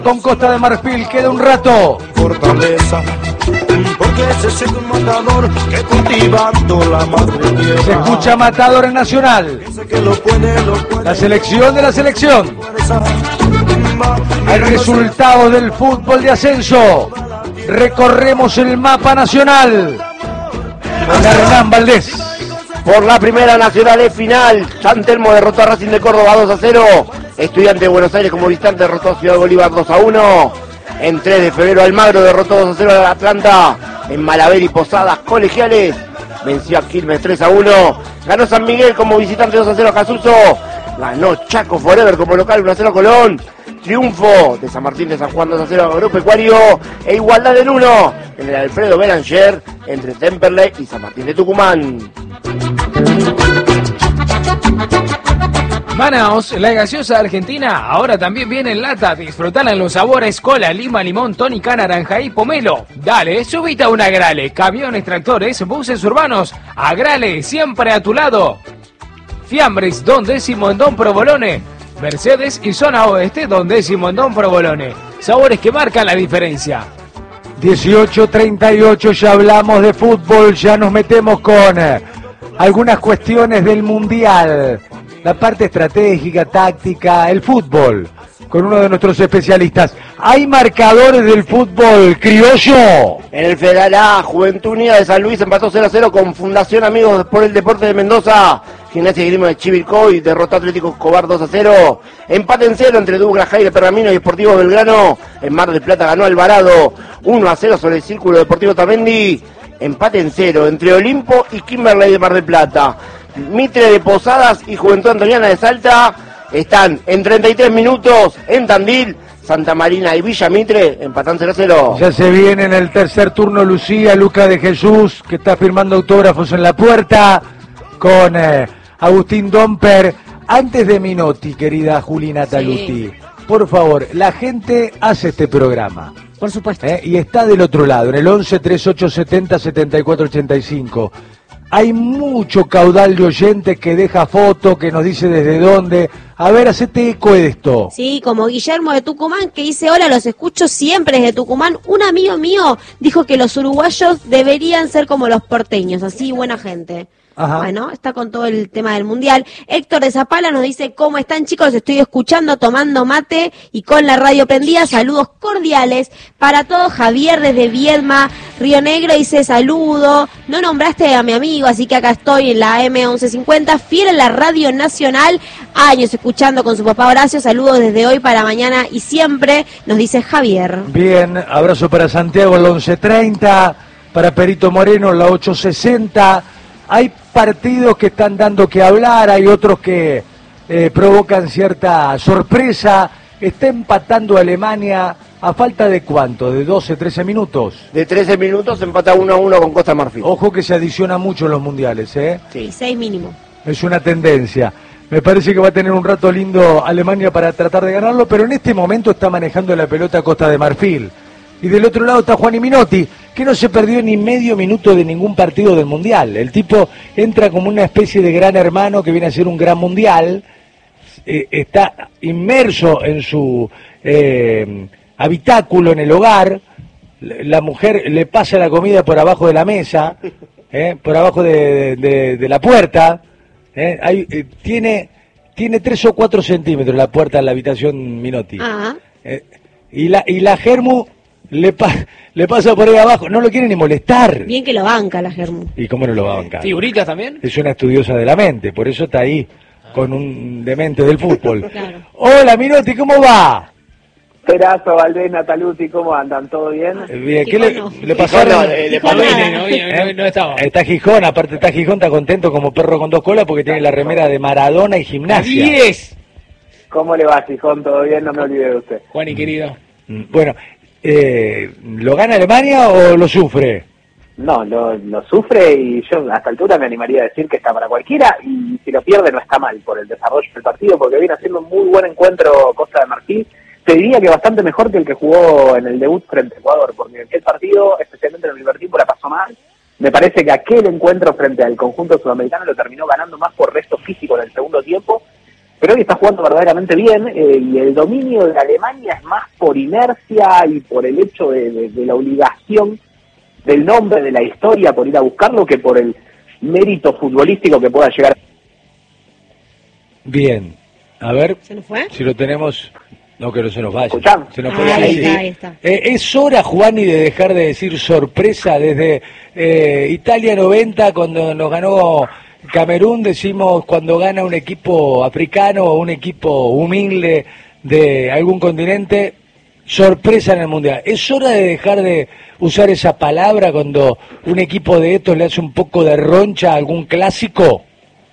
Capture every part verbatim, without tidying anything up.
Con Costa de Marfil queda un rato. Fortaleza, porque ese es el matador que cultivando la madre tierra. Se escucha Matador en Nacional. Que lo puede, lo puede. La selección de la selección. Hay resultados del fútbol de ascenso. Recorremos el mapa nacional. Con Hernán Valdés. Por la primera nacional es final. San Telmo derrotó a Racing de Córdoba dos a cero. Estudiante de Buenos Aires como visitante derrotó a Ciudad Bolívar dos a uno. En tres de febrero Almagro derrotó dos a cero a Atlanta. En Malaver y Posadas Colegiales venció a Quilmes tres a uno. Ganó San Miguel como visitante dos a cero a Casuso. Ganó Chaco Forever como local uno a cero a Colón. Triunfo de San Martín de San Juan dos a cero a Agropecuario. E igualdad del uno en el Alfredo Belanger entre Temperley y San Martín de Tucumán. Manaos, la gaseosa argentina, ahora también viene en lata. Disfrutala en los sabores cola, lima, limón, tónica, naranja y pomelo. Dale, subite a una Agrale. Camiones, tractores, buses urbanos. Agrale, siempre a tu lado. Fiambres, Don Décimo en Don Provolone. Mercedes y zona oeste, Don Décimo en Don Provolone. Sabores que marcan la diferencia. dieciocho treinta y ocho, ya hablamos de fútbol, ya nos metemos con eh, algunas cuestiones del Mundial. La parte estratégica, táctica, el fútbol, con uno de nuestros especialistas. ¿Hay marcadores del fútbol criollo? En el Federal A, Juventud Unida de San Luis empató cero a cero con Fundación Amigos por el Deporte de Mendoza. Gimnasia y Grima de Chivilcoy derrotó a Atlético Escobar dos a cero. Empate en cero entre Douglas Jaire Pergamino y Sportivo Belgrano. En Mar del Plata ganó Alvarado uno a cero sobre el Círculo Deportivo Tamendi. Empate en cero entre Olimpo y Kimberley de Mar del Plata. Mitre de Posadas y Juventud Antoniana de Salta están en treinta y tres minutos en Tandil. Santa Marina y Villa Mitre empatan cero a cero. Ya se viene en el tercer turno Lucía, Luca de Jesús, que está firmando autógrafos en la puerta, con eh, Agustín Domper. Antes de Minotti, querida Julina Taluti, sí. Por favor, la gente hace este programa. Por supuesto. ¿Eh? Y está del otro lado, en el once treinta y ocho setenta setenta y cuatro ochenta y cinco. Hay mucho caudal de oyentes que deja fotos, que nos dice desde dónde. A ver, hacete eco de esto. Sí, como Guillermo de Tucumán, que dice, hola, los escucho siempre desde Tucumán. Un amigo mío dijo que los uruguayos deberían ser como los porteños, así buena gente. Ajá. Bueno, está con todo el tema del Mundial. Héctor de Zapala nos dice, ¿cómo están, chicos? Los estoy escuchando, tomando mate y con la radio prendida. Saludos cordiales para todos. Javier desde Viedma, Río Negro, dice, saludo. No nombraste a mi amigo, así que acá estoy en la M once cincuenta, fiel a la Radio Nacional. Años escuchando con su papá Horacio. Saludos desde hoy para mañana y siempre, nos dice Javier. Bien, abrazo para Santiago, la once treinta, para Perito Moreno, la ocho sesenta. Hay partidos que están dando que hablar, hay otros que eh, provocan cierta sorpresa. Está empatando Alemania a falta de ¿cuánto? ¿De doce, trece minutos? De trece minutos empata uno a uno con Costa Marfil. Ojo que se adiciona mucho en los mundiales, ¿eh? Sí, seis mínimo. Es una tendencia. Me parece que va a tener un rato lindo Alemania para tratar de ganarlo, pero en este momento está manejando la pelota Costa de Marfil. Y del otro lado está Juan Minotti, que no se perdió ni medio minuto de ningún partido del Mundial. El tipo entra como una especie de gran hermano que viene a ser un gran Mundial, eh, está inmerso en su eh, habitáculo en el hogar, la mujer le pasa la comida por abajo de la mesa, eh, por abajo de, de, de la puerta, eh, hay, eh, tiene, tiene tres o cuatro centímetros la puerta de la habitación Minotti. Ah. Eh, y la, y la Germu Le, pa le pasa por ahí abajo, no lo quiere ni molestar. Bien que lo banca la Germu. ¿Y cómo no lo va a bancar? ¿Figuritas también? Es una estudiosa de la mente, por eso está ahí con un demente del fútbol. Claro. Hola Minotti, ¿cómo va? Perazo, Valdés, Nataluti, ¿cómo andan? ¿Todo bien? Bien, ¿qué le, Gijón, le pasaron? Gijón, eh, De Gijón, Palmini, nada. ¿no? No, no estaba. Está Gijón, aparte está Gijón, está contento como perro con dos colas porque tiene la remera de Maradona y Gimnasia. diez. ¿Cómo le va, Gijón? ¿Todo bien? No me olvidé de usted. Juani, querido. Bueno, eh, ¿lo gana Alemania o lo sufre? No, lo, lo sufre y yo a esta altura me animaría a decir que está para cualquiera y si lo pierde no está mal por el desarrollo del partido porque viene haciendo un muy buen encuentro Costa de Marfil. Te diría que bastante mejor que el que jugó en el debut frente a Ecuador, porque el partido, especialmente en el primer tiempo, la pasó mal. Me parece que aquel encuentro frente al conjunto sudamericano lo terminó ganando más por resto físico en el segundo tiempo. pero hoy está jugando verdaderamente bien, eh, y el dominio de Alemania es más por inercia y por el hecho de, de, de la obligación del nombre, de la historia, por ir a buscarlo, que por el mérito futbolístico que pueda llegar. Bien, a ver ¿Se nos fue? si lo tenemos. No, que no se nos vaya. ¿Escuchamos? Se nos Ah, fue. ahí Ahí está, sí. ahí está. Eh, es hora, Juani, de dejar de decir sorpresa. Desde eh, Italia noventa, cuando nos ganó Camerún, decimos cuando gana un equipo africano o un equipo humilde de algún continente, sorpresa en el Mundial. Es hora de dejar de usar esa palabra cuando un equipo de estos le hace un poco de roncha a algún clásico.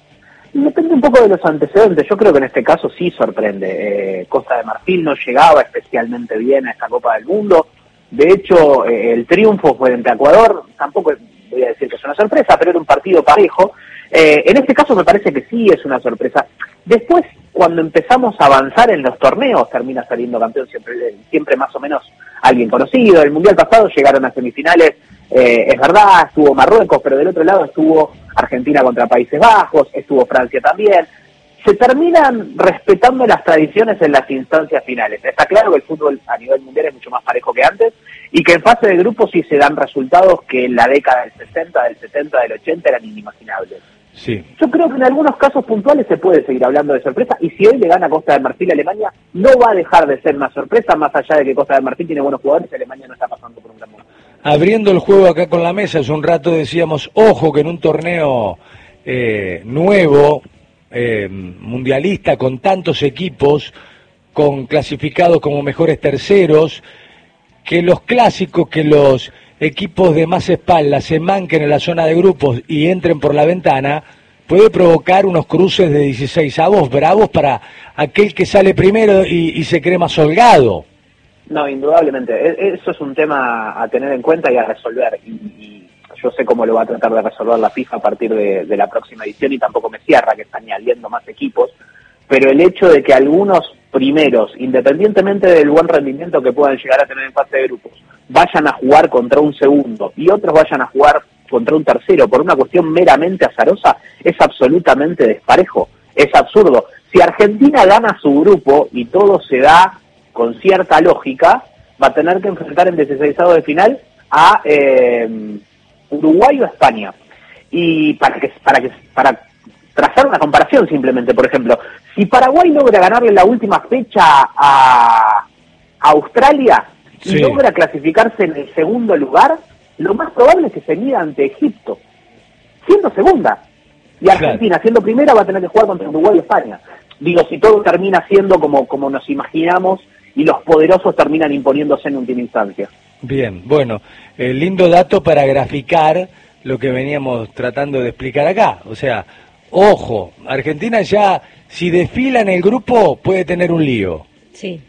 Depende un poco de los antecedentes. Yo creo que en este caso sí sorprende. Eh, Costa de Marfil no llegaba especialmente bien a esta Copa del Mundo. De hecho, eh, el triunfo frente a Ecuador, tampoco voy a decir que es una sorpresa, pero era un partido parejo. Eh, en este caso me parece que sí es una sorpresa. Después, cuando empezamos a avanzar en los torneos, termina saliendo campeón siempre, siempre más o menos alguien conocido. El Mundial pasado llegaron a semifinales, eh, es verdad, estuvo Marruecos, pero del otro lado estuvo Argentina contra Países Bajos, estuvo Francia también. Se terminan respetando las tradiciones en las instancias finales. Está claro que el fútbol a nivel mundial es mucho más parejo que antes y que en fase de grupos sí se dan resultados que en la década del sesenta, del setenta, del ochenta eran inimaginables. Sí. Yo creo que en algunos casos puntuales se puede seguir hablando de sorpresa, y si hoy le gana Costa de Marfil a Alemania, no va a dejar de ser una sorpresa, más allá de que Costa de Marfil tiene buenos jugadores y Alemania no está pasando por un gran momento. Abriendo el juego acá con la mesa, hace un rato decíamos, ojo que en un torneo eh, nuevo, eh, mundialista, con tantos equipos, con clasificados como mejores terceros, que los clásicos, que los equipos de más espalda se manquen en la zona de grupos y entren por la ventana, puede provocar unos cruces de dieciséis avos bravos para aquel que sale primero y, y se cree más holgado. No, indudablemente. Eso es un tema a tener en cuenta y a resolver. Y, y yo sé cómo lo va a tratar de resolver la FIFA a partir de, de la próxima edición, y tampoco me cierra que está añadiendo más equipos. Pero el hecho de que algunos primeros, independientemente del buen rendimiento que puedan llegar a tener en fase de grupos, vayan a jugar contra un segundo y otros vayan a jugar contra un tercero por una cuestión meramente azarosa, es absolutamente desparejo, es absurdo. Si Argentina gana su grupo y todo se da con cierta lógica, va a tener que enfrentar en dieciseisavos de final a eh, Uruguay o España. Y para que para que para trazar una comparación simplemente, por ejemplo, si Paraguay logra ganarle la última fecha a, a Australia y sí. logra clasificarse en el segundo lugar, lo más probable es que se mida ante Egipto, siendo segunda. Y Argentina, claro, siendo primera, va a tener que jugar contra Uruguay y España. Digo, si todo termina siendo como, como nos imaginamos y los poderosos terminan imponiéndose en última instancia. Bien, bueno, eh, lindo dato para graficar lo que veníamos tratando de explicar acá. O sea, ojo, Argentina ya, si desfila en el grupo, puede tener un lío. Sí.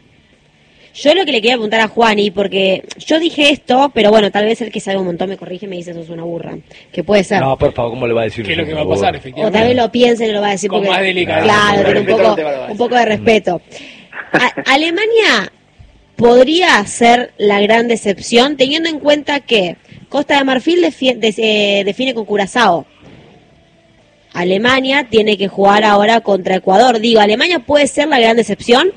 Yo lo que le quería preguntar a Juani, porque yo dije esto, pero bueno, tal vez el que sabe un montón me corrige y me dice eso es una burra, que puede ser. No, por favor, ¿cómo le va a decir? ¿Qué es lo que va a pasar, efectivamente? O tal vez lo piense y lo va a decir con porque, más delicadeza. claro, tiene un poco, un poco de respeto. A- Alemania podría ser la gran decepción, teniendo en cuenta que Costa de Marfil defi- de- eh, define con Curazao. Alemania tiene que jugar ahora contra Ecuador. Digo, ¿Alemania puede ser la gran decepción?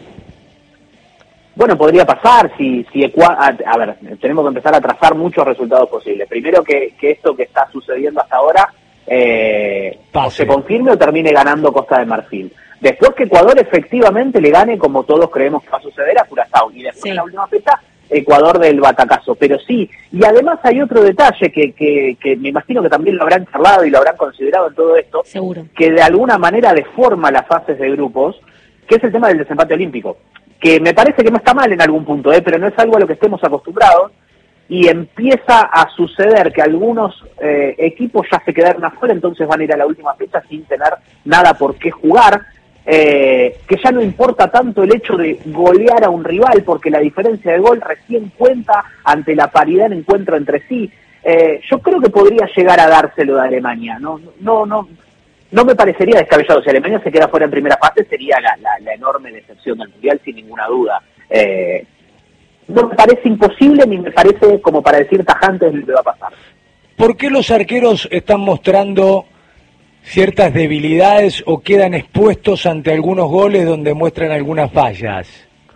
Bueno, podría pasar si, si Ecua- a, a ver, tenemos que empezar a trazar muchos resultados posibles. Primero que, que esto que está sucediendo hasta ahora eh, o se confirme o termine ganando Costa de Marfil. Después que Ecuador efectivamente le gane, como todos creemos que va a suceder, a Curazao. Y después, sí, en la última fecha, Ecuador del batacazo. Pero sí, y además hay otro detalle que, que, que me imagino que también lo habrán charlado y lo habrán considerado en todo esto. Seguro. Que de alguna manera deforma las fases de grupos, que es el tema del desempate olímpico. Que me parece que no está mal en algún punto, ¿eh? Pero no es algo a lo que estemos acostumbrados, y empieza a suceder que algunos eh, equipos ya se quedaron afuera, entonces van a ir a la última fecha sin tener nada por qué jugar, eh, que ya no importa tanto el hecho de golear a un rival, porque la diferencia de gol recién cuenta ante la paridad en encuentro entre sí. Eh, yo creo que podría llegar a dárselo de Alemania, no, no, no. No me parecería descabellado. Si Alemania se queda fuera en primera fase, sería la, la, la enorme decepción del Mundial, sin ninguna duda. Eh, no me parece imposible, ni me parece como para decir tajante lo que va a pasar. ¿Por qué los arqueros están mostrando ciertas debilidades o quedan expuestos ante algunos goles donde muestran algunas fallas?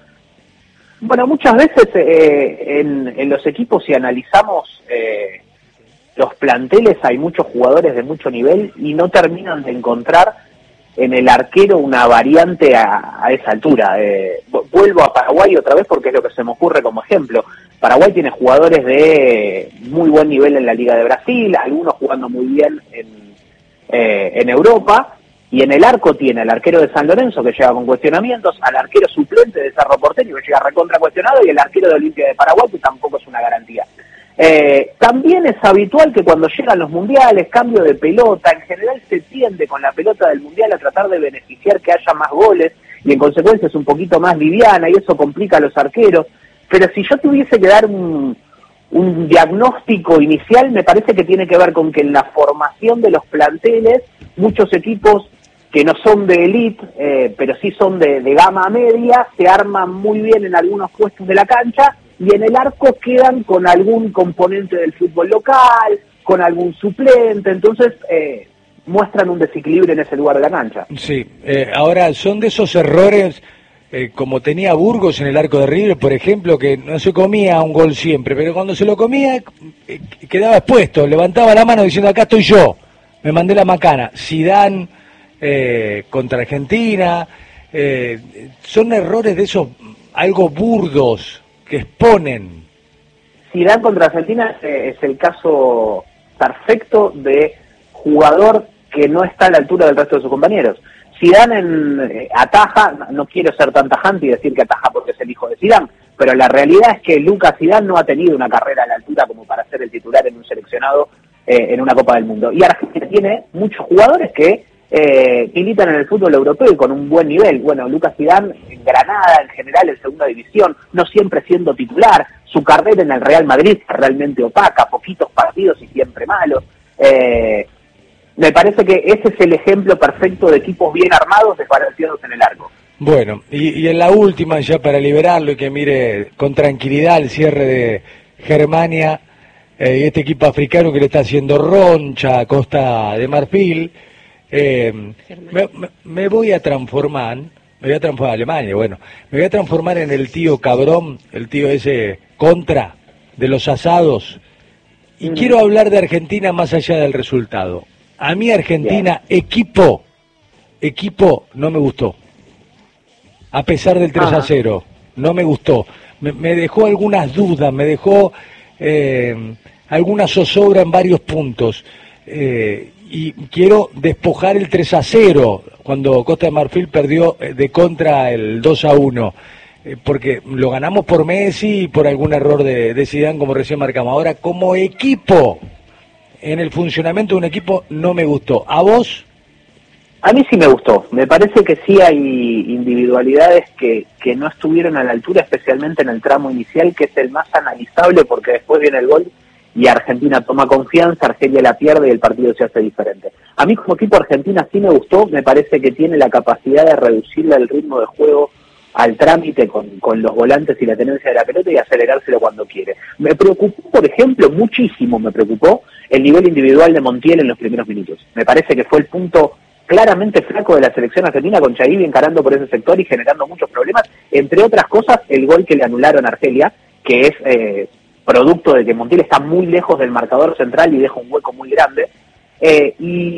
Bueno, muchas veces eh, en, en los equipos, si analizamos eh, los planteles, hay muchos jugadores de mucho nivel y no terminan de encontrar en el arquero una variante a, a esa altura. Eh, vuelvo a Paraguay otra vez porque es lo que se me ocurre como ejemplo. Paraguay tiene jugadores de muy buen nivel en la Liga de Brasil, algunos jugando muy bien en, eh, en Europa, y en el arco tiene al arquero de San Lorenzo que llega con cuestionamientos, al arquero suplente de Cerro Porteño que llega recontra cuestionado, y el arquero de Olimpia de Paraguay que tampoco es una garantía. Eh, también es habitual que cuando llegan los mundiales, cambio de pelota, en general se tiende con la pelota del mundial a tratar de beneficiar que haya más goles, y en consecuencia es un poquito más liviana y eso complica a los arqueros. Pero si yo tuviese que dar un, un diagnóstico inicial, me parece que tiene que ver con que en la formación de los planteles, muchos equipos que no son de élite, eh, pero sí son de, de gama media, se arman muy bien en algunos puestos de la cancha, y en el arco quedan con algún componente del fútbol local, con algún suplente, entonces eh, muestran un desequilibrio en ese lugar de la cancha. Sí, eh, ahora son de esos errores, eh, como tenía Burgos en el arco de River, por ejemplo, que no se comía un gol siempre, pero cuando se lo comía eh, quedaba expuesto, levantaba la mano diciendo acá estoy yo, me mandé la macana. Zidane eh, contra Argentina, eh, son errores de esos algo burdos que exponen. Zidane contra Argentina es, es el caso perfecto de jugador que no está a la altura del resto de sus compañeros. Zidane en, eh, ataja, no quiero ser tan tajante y decir que ataja porque es el hijo de Zidane, pero la realidad es que Lucas Zidane no ha tenido una carrera a la altura como para ser el titular en un seleccionado eh, en una Copa del Mundo. Y Argentina tiene muchos jugadores que eh, militan en el fútbol europeo y con un buen nivel. Bueno, Lucas Zidane en Granada, en general en segunda división, no siempre siendo titular, su carrera en el Real Madrid es realmente opaca, poquitos partidos y siempre malos. Eh, me parece que ese es el ejemplo perfecto de equipos bien armados desbalanceados en el arco. Bueno, y, y en la última, ya para liberarlo y que mire con tranquilidad el cierre de Germania eh, y este equipo africano que le está haciendo roncha a Costa de Marfil, eh, me, me, me voy a transformar, me voy a transformar, Alemania, bueno, me voy a transformar en el tío cabrón, el tío ese contra de los asados, y mm. quiero hablar de Argentina más allá del resultado. A mí Argentina, Bien. equipo, equipo no me gustó. A pesar del tres a cero, no me gustó. Me, me dejó algunas dudas, me dejó eh, alguna zozobra en varios puntos. Eh, y quiero despojar el tres a cero, cuando Costa de Marfil perdió de contra el dos a uno. Eh, porque lo ganamos por Messi y por algún error de, de Zidane, como recién marcamos. Ahora, como equipo, en el funcionamiento de un equipo, no me gustó. ¿A vos? A mí sí me gustó, me parece que sí hay individualidades que, que no estuvieron a la altura, especialmente en el tramo inicial, que es el más analizable porque después viene el gol y Argentina toma confianza, Argelia la pierde y el partido se hace diferente. A mí como equipo Argentina sí me gustó, me parece que tiene la capacidad de reducirle el ritmo de juego al trámite con, con los volantes y la tenencia de la pelota y acelerárselo cuando quiere. Me preocupó, por ejemplo, muchísimo me preocupó el nivel individual de Montiel en los primeros minutos. Me parece que fue el punto claramente flaco de la selección argentina, con Chaibi encarando por ese sector y generando muchos problemas, entre otras cosas el gol que le anularon a Argelia, que es eh, producto de que Montiel está muy lejos del marcador central y deja un hueco muy grande, eh,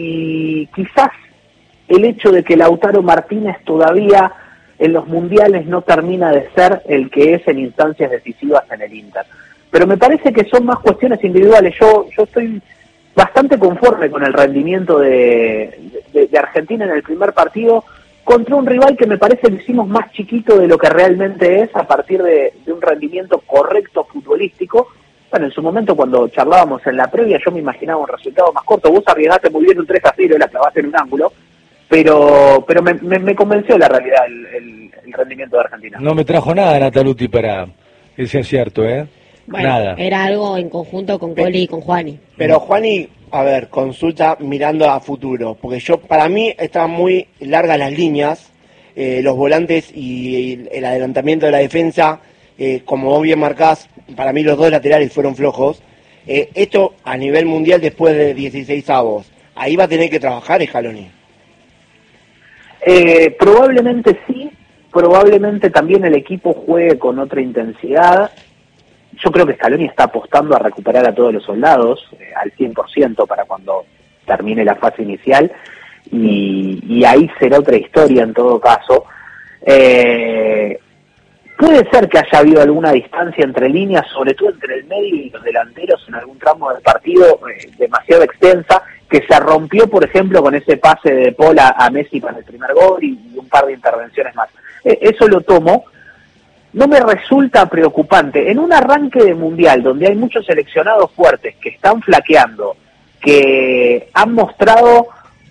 y quizás el hecho de que Lautaro Martínez todavía en los mundiales no termina de ser el que es en instancias decisivas en el Inter, pero me parece que son más cuestiones individuales. Yo, yo estoy bastante conforme con el rendimiento de, de, de Argentina en el primer partido contra un rival que me parece que hicimos más chiquito de lo que realmente es a partir de, de un rendimiento correcto futbolístico. Bueno, en su momento cuando charlábamos en la previa yo me imaginaba un resultado más corto. Vos arriesgaste muy bien un tres a cero y la clavaste en un ángulo, pero pero me, me, me convenció la realidad el, el, el rendimiento de Argentina. No me trajo nada Nataluti para ese acierto, ¿eh? Bueno, nada. Era algo en conjunto con Coli y con Juani. Pero Juani, a ver, consulta mirando a futuro, porque yo, para mí, estaban muy largas las líneas, eh, los volantes y el adelantamiento de la defensa, eh, como vos bien marcás, para mí los dos laterales fueron flojos. Eh, esto a nivel mundial después de dieciséis avos. ahí va a tener que trabajar Scaloni. Eh, probablemente sí, probablemente también el equipo juegue con otra intensidad. Yo creo que Scaloni está apostando a recuperar a todos los soldados eh, al cien por ciento para cuando termine la fase inicial, y, y ahí será otra historia en todo caso. Eh, puede ser que haya habido alguna distancia entre líneas, sobre todo entre el medio y los delanteros en algún tramo del partido eh, demasiado extensa, que se rompió, por ejemplo, con ese pase de Paul a, a Messi para el primer gol y, y un par de intervenciones más. Eh, eso lo tomo. No me resulta preocupante. En un arranque de Mundial, donde hay muchos seleccionados fuertes que están flaqueando, que han mostrado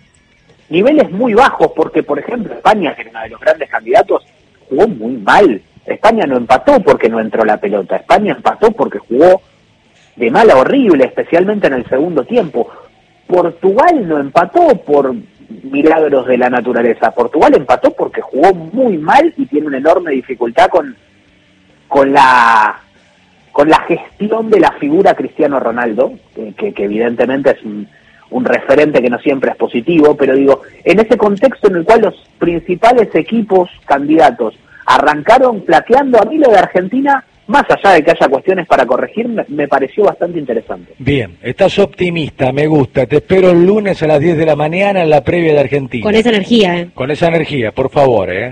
niveles muy bajos, porque, por ejemplo, España, que era uno de los grandes candidatos, jugó muy mal. España no empató porque no entró la pelota. España empató porque jugó de mala horrible, especialmente en el segundo tiempo. Portugal no empató por milagros de la naturaleza. Portugal empató porque jugó muy mal y tiene una enorme dificultad con, con la con la gestión de la figura Cristiano Ronaldo, que, que, que evidentemente es un, un referente que no siempre es positivo, pero digo, en ese contexto en el cual los principales equipos candidatos arrancaron flaqueando, a mí lo de Argentina, más allá de que haya cuestiones para corregir, me, me pareció bastante interesante. Bien, estás optimista, me gusta. Te espero el lunes a las diez de la mañana en la previa de Argentina. Con esa energía, ¿eh? Con esa energía, por favor, ¿eh?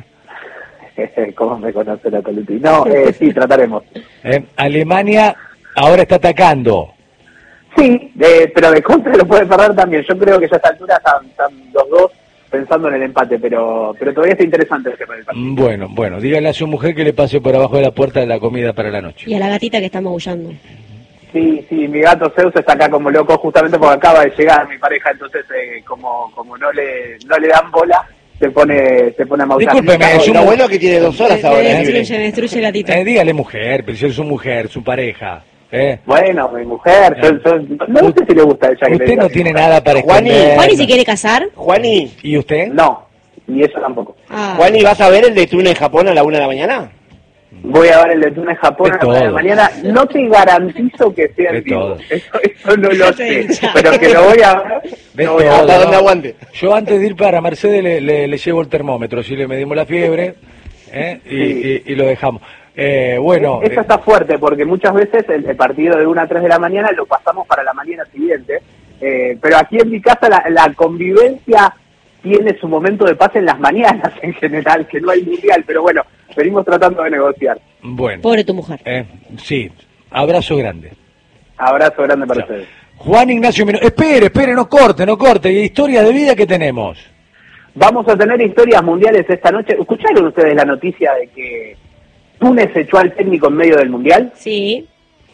¿Cómo me conoce la Coluti? No, eh, sí, trataremos. ¿Eh? Alemania ahora está atacando. Sí, de, pero de contra lo puede perder también. Yo creo que ya a esta altura están, están los dos pensando en el empate, pero pero todavía está interesante el tema del partido. Bueno, bueno, dígale a su mujer que le pase por abajo de la puerta de la comida para la noche. Y a la gatita que está maullando. Sí, sí, mi gato Zeus está acá como loco justamente porque acaba de llegar mi pareja, entonces eh, como como no le no le dan bola, se pone se pone a maullar. Discúlpeme, es Lo bueno que tiene dos horas Me, ahora. me ¿eh? destruye, me destruye gatito. Eh, dígale mujer, pero si es su mujer, su pareja. ¿eh? Bueno, mi mujer, yo, yo, no sé si le gusta ella. Usted no tiene nada para Juani, esconder. ¿Juani se quiere casar? Juani, ¿Y usted? No, ni eso tampoco. Ah. Juani, ¿vas a ver el de Tuna en Japón a la una de la mañana? Voy a ver el de Tuna en Japón De a la todo. mañana. No te garantizo que sea De en vivo. todo. Eso, eso no lo Sí, sé. ya. Pero que lo voy a ver. De lo voy a todo, ver. hasta donde aguante. Yo antes de ir para Mercedes le, le, le llevo el termómetro, si le medimos la fiebre, ¿eh? y, Sí. y, y lo dejamos. Eh, bueno, Eso eh, está fuerte porque muchas veces el, el partido de una a tres de la mañana lo pasamos para la mañana siguiente. Eh, pero aquí en mi casa la, la convivencia tiene su momento de paz en las mañanas en general, que no hay mundial, pero bueno, venimos tratando de negociar. bueno. Pobre tu mujer. Eh, sí, abrazo grande. Abrazo grande para Chao. ustedes. Juan Ignacio Mino, espere, espere, no corte, no corte, historia de vida que tenemos. Vamos a tener historias mundiales esta noche. ¿Escucharon ustedes la noticia de que Túnez echó al técnico en medio del mundial? Sí.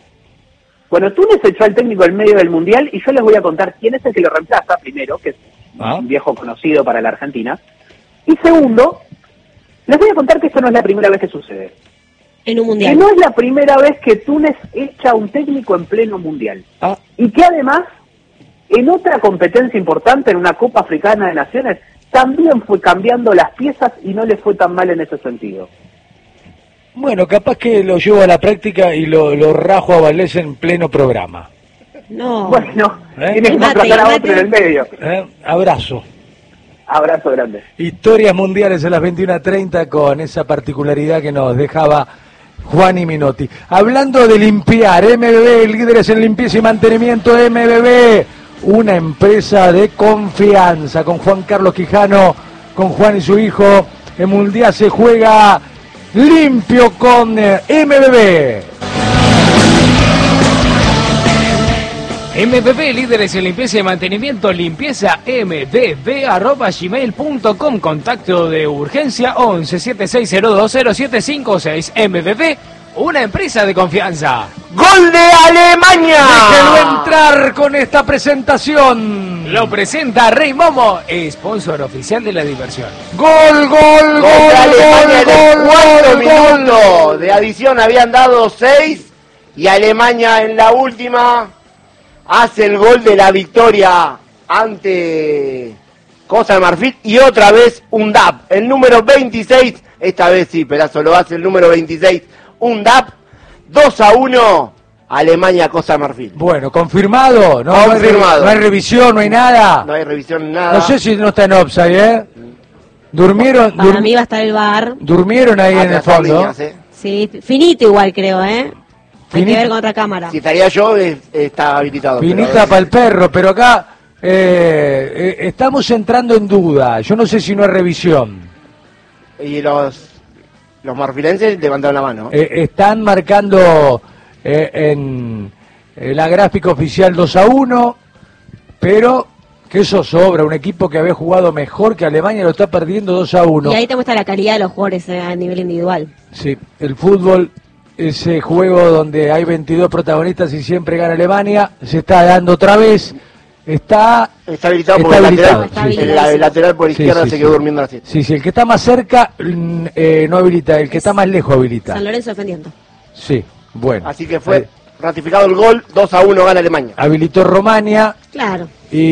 Bueno, Túnez echó al técnico en medio del mundial y yo les voy a contar quién es el que lo reemplaza primero, que es Ah. un viejo conocido para la Argentina. Y segundo, les voy a contar que esto no es la primera vez que sucede. En un Que mundial. no es la primera vez que Túnez echa a un técnico en pleno mundial. Ah, Y que además, en otra competencia importante, en una Copa Africana de Naciones, también fue cambiando las piezas y no le fue tan mal en ese sentido. bueno, capaz que lo llevo a la práctica y lo, lo rajo a Valdés en pleno programa. No. Bueno, ¿Eh? tienes que El mate, contratar a el otro mate. en el medio. ¿Eh? Abrazo. Abrazo grande. Historias mundiales a las veintiuna treinta con esa particularidad que nos dejaba Juani Minotti. Hablando de limpiar, M B B, líderes en limpieza y mantenimiento, M B B, una empresa de confianza, con Juan Carlos Quijano, con Juan y su hijo. El Mundial se juega limpio con eh, M B B. M B B, líderes en limpieza y mantenimiento, limpieza m b b arroba gmail punto com, contacto de urgencia once setenta y seis cero dos cero siete cinco seis. M B B, una empresa de confianza. ¡Gol de Alemania! Déjenlo entrar con esta presentación. Lo presenta Rey Momo, sponsor oficial de la diversión. Gol, gol, Gol gol, de Alemania en el gol, cuarto gol, gol. minuto de adición habían dado seis y Alemania en la última hace el gol de la victoria ante Costa de Marfil y otra vez un D A P, el número veintiséis, esta vez sí, Perazo lo hace el número veintiséis, un D A P, dos a uno Alemania, Costa de Marfil. Bueno, confirmado, ¿no? Confirmado. No hay, no revisión, no hay nada. No hay revisión, nada. No sé si no está en offside, ¿eh? Durmieron. Para dur- mí va a estar el bar. Durmieron ahí en el Atrasar fondo. líneas, ¿eh? Sí, finito igual creo, ¿eh? Hay Finito. que ver con otra cámara. Si estaría yo, eh, está habilitado. Finita pero- para el perro, pero acá eh, eh, estamos entrando en duda. Yo no sé si no hay revisión. Y los, los marfilenses levantaron la mano. Eh, están marcando eh, en, en la gráfica oficial dos a uno, pero que eso sobra. Un equipo que había jugado mejor que Alemania lo está perdiendo dos a uno. Y ahí te muestra la calidad de los jugadores eh, a nivel individual. Sí, el fútbol, ese juego donde hay veintidós protagonistas y siempre gana Alemania, se está dando otra vez. Está, Está habilitado está por el habilitado, lateral. Está sí, sí. El, la- el lateral por Sí, izquierda sí, se sí. quedó durmiendo a la siete. Sí, sí, el que está más cerca mm, eh, no habilita, el que está más lejos habilita. San Lorenzo defendiendo. Sí, bueno. Así que fue Eh, ratificado el gol, dos a uno gana Alemania. habilitó Romania Claro.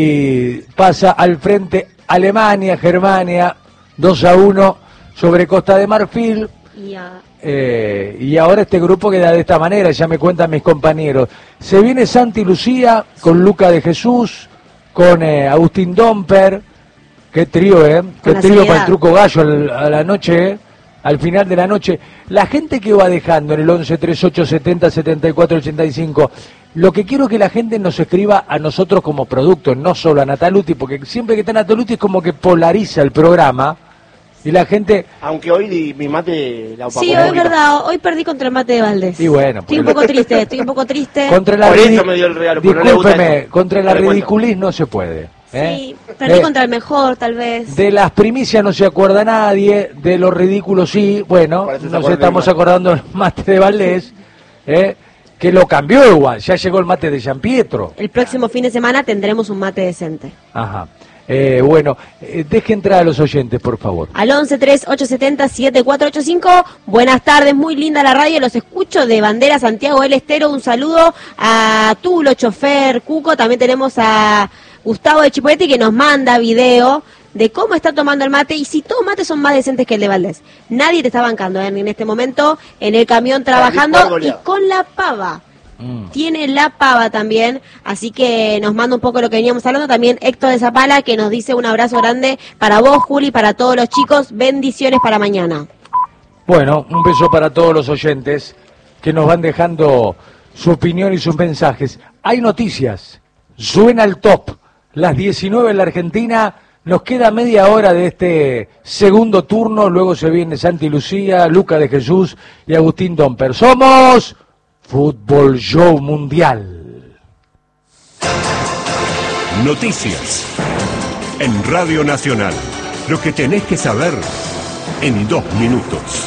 y pasa al frente Alemania, Germania, dos a uno sobre Costa de Marfil. Y a... Eh, y ahora este grupo queda de esta manera, ya me cuentan mis compañeros. Se viene Santi Lucía con Luca de Jesús, con eh, Agustín Domper. Qué trío, ¿eh? Qué la trío seriedad. para el truco gallo al- a la noche, ¿eh? Al final de la noche. La gente que va dejando en el once, treinta y ocho, setenta, setenta y cuatro, ochenta y cinco, lo que quiero es que la gente nos escriba a nosotros como producto, no solo a Nataluti, porque siempre que está Nataluti es como que polariza el programa. Y la gente... Aunque hoy di- mi mate la opacó Sí, un hoy es poquito. verdad, hoy perdí contra el mate de Valdés. Y bueno, Estoy un porque poco triste, estoy un poco triste. Contra la Por ridi- eso me dio el regalo, porque no le gusta Discúlpeme, eso. contra la No le cuento. ridiculís no se puede. ¿eh? Sí, perdí Eh, contra el mejor, tal vez. De las primicias no se acuerda nadie, de los ridículos sí, bueno, Por eso se nos acuerda estamos del mate. acordando del mate de Valdés, ¿eh? Que lo cambió igual, ya llegó el mate de San Pietro. El próximo fin de semana tendremos un mate decente. Ajá. Eh, bueno, eh, deje entrar a los oyentes, por favor. Al once, tres, ocho setenta, siete cuatro ocho cinco. Buenas tardes, muy linda la radio, los escucho de Bandera Santiago del Estero. Un saludo a Tulo, chofer, Cuco. También tenemos a Gustavo de Chipoletti que nos manda video de cómo está tomando el mate y si todos mates son más decentes que el de Valdés. Nadie te está bancando, ¿eh? En este momento en el camión trabajando y goleado. con la pava. Mm. Tiene la pava también, así que nos manda un poco lo que veníamos hablando. También Héctor de Zapala que nos dice un abrazo grande para vos, Juli, para todos los chicos. Bendiciones para mañana. Bueno, un beso para todos los oyentes que nos van dejando su opinión y sus mensajes. Hay noticias, suena el top, las diecinueve en la Argentina, nos queda media hora de este segundo turno, luego se viene Santi Lucía, Luca de Jesús y Agustín Domper. Somos Fútbol Show Mundial. Noticias en Radio Nacional. Lo que tenés que saber en dos minutos.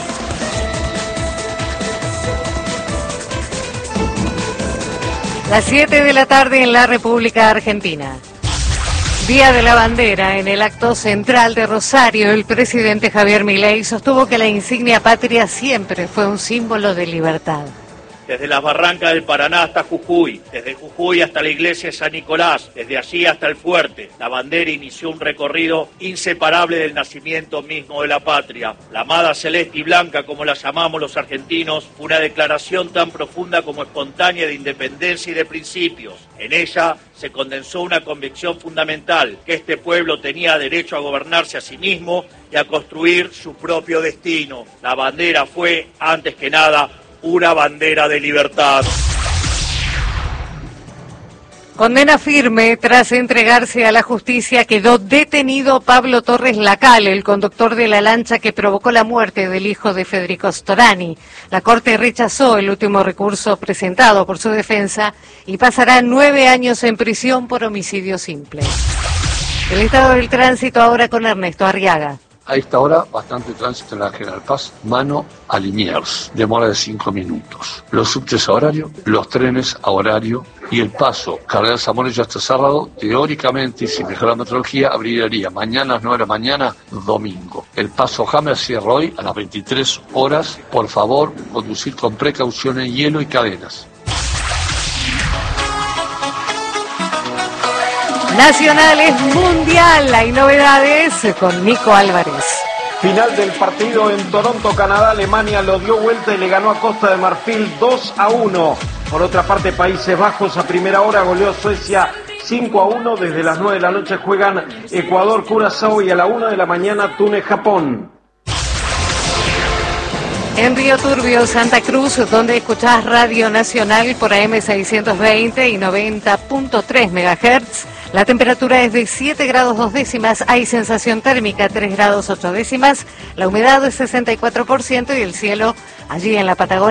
Las siete de la tarde en la República Argentina. Día de la Bandera. En el acto central de Rosario, el presidente Javier Milei sostuvo que la insignia patria siempre fue un símbolo de libertad. Desde las barrancas del Paraná hasta Jujuy, desde Jujuy hasta la iglesia de San Nicolás, desde allí hasta el fuerte, la bandera inició un recorrido inseparable del nacimiento mismo de la patria. La amada celeste y blanca, como la llamamos los argentinos, fue una declaración tan profunda como espontánea de independencia y de principios. En ella se condensó una convicción fundamental, que este pueblo tenía derecho a gobernarse a sí mismo y a construir su propio destino. La bandera fue, antes que nada, una bandera de libertad. Condena firme. Tras entregarse a la justicia, quedó detenido Pablo Torres Lacal, el conductor de la lancha que provocó la muerte del hijo de Federico Storani. La Corte rechazó el último recurso presentado por su defensa y pasará nueve años en prisión por homicidio simple. El estado del tránsito ahora con Ernesto Arriaga. A esta hora, bastante tránsito en la General Paz, mano a Liniers, demora de cinco minutos. Los subtes a horario, los trenes a horario y el paso Cardenal Zamora ya está cerrado. Teóricamente, y si mejora la meteorología, abriría mañana a las nueve de la mañana, domingo. El paso Hammer cierra hoy a las veintitrés horas. Por favor, conducir con precaución en hielo y cadenas. Nacionales Mundial, hay novedades con Nico Álvarez. Final del partido en Toronto, Canadá. Alemania lo dio vuelta y le ganó a Costa de Marfil dos a uno. Por otra parte, Países Bajos a primera hora goleó a Suecia cinco a uno. Desde las nueve de la noche juegan Ecuador, Curazao y a la una de la mañana Túnez, Japón. En Río Turbio, Santa Cruz, donde escuchás Radio Nacional por A M seiscientos veinte y noventa punto tres megahertz. La temperatura es de siete grados dos décimas, hay sensación térmica tres grados ocho décimas, la humedad es sesenta y cuatro por ciento y el cielo allí en la Patagonia